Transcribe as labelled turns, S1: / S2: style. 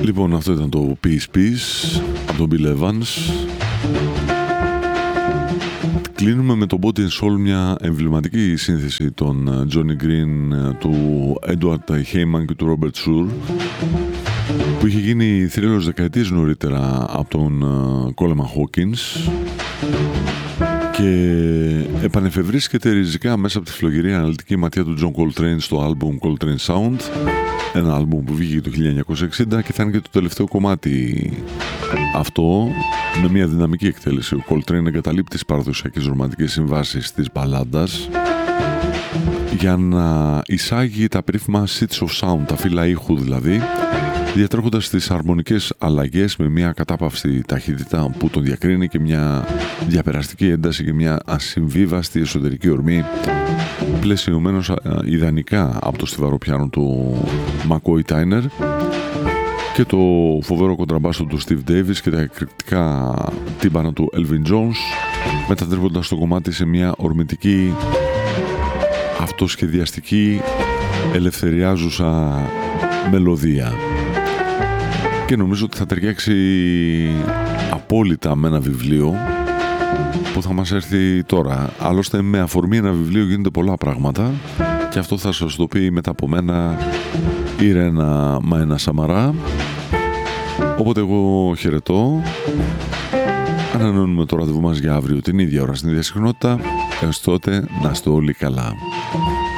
S1: Λοιπόν, αυτό ήταν το Peace Peace από τον Bill Evans. Κλείνουμε με το Body and Soul, μια εμβληματική σύνθεση των Johnny Green, του Edward Heyman και του Robert Sur, που είχε γίνει θρύλος δεκαετίες νωρίτερα από τον Coleman Hawkins και επανεφευρίσκεται ριζικά μέσα από τη φλογερή αναλυτική ματιά του John Coltrane στο άλμπουμ Coltrane Sound, ένα άλμπουμ που βγήκε το 1960 και θα είναι και το τελευταίο κομμάτι αυτό, με μια δυναμική εκτέλεση. Ο Coltrane εγκαταλείπει τις παραδοσιακές ρομαντικές συμβάσεις της μπαλάντας για να εισάγει τα περίφημα seats of sound, τα φύλλα ήχου δηλαδή, διατρέχοντας τις αρμονικές αλλαγές με μια κατάπαυστη ταχύτητα που τον διακρίνει και μια διαπεραστική ένταση και μια ασυμβίβαστη εσωτερική ορμή, πλαισιωμένος ιδανικά από το στιβαρό πιάνο του McCoy Tyner και το φοβερό κοντραμπάσο του Steve Davis και τα εκρηκτικά τύμπανα του Elvin Jones, μετατρέποντας το κομμάτι σε μια ορμητική, αυτοσχεδιαστική, ελευθεριάζουσα μελωδία. Και νομίζω ότι θα ταιριάξει απόλυτα με ένα βιβλίο που θα μας έρθει τώρα. Άλλωστε με αφορμή ένα βιβλίο γίνονται πολλά πράγματα και αυτό θα σας το πει μετά από μένα η Ρένα Μαένα Σαμαρά. Οπότε εγώ χαιρετώ. Ανανεώνουμε το ραντεβού μας για αύριο την ίδια ώρα στην ίδια συχνότητα. Έως τότε να είστε όλοι καλά.